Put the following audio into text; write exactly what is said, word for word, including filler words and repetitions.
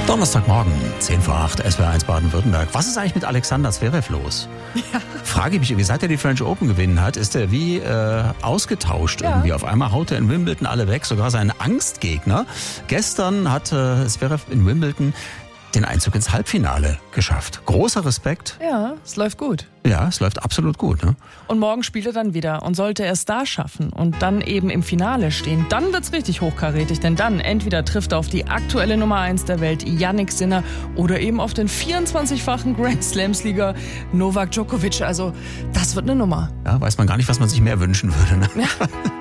Donnerstagmorgen, zehn vor acht, S W R eins Baden-Württemberg. Was ist eigentlich mit Alexander Zverev los? Ja. Frage ich mich, wie seit er die French Open gewinnen hat, ist er wie äh, ausgetauscht ja. irgendwie. Auf einmal haut er in Wimbledon alle weg, sogar seinen Angstgegner. Gestern hat äh, Zverev in Wimbledon den Einzug ins Halbfinale geschafft. Großer Respekt. Ja, es läuft gut. Ja, es läuft absolut gut. Ne? Und morgen spielt er dann wieder. Und sollte er es da schaffen und dann eben im Finale stehen, dann wird's richtig hochkarätig. Denn dann entweder trifft er auf die aktuelle Nummer eins der Welt, Jannik Sinner, oder eben auf den vierundzwanzigfachen Grand Slams-Sieger Novak Djokovic. Also das wird eine Nummer. Ja, weiß man gar nicht, was man sich mehr wünschen würde. Ne? Ja.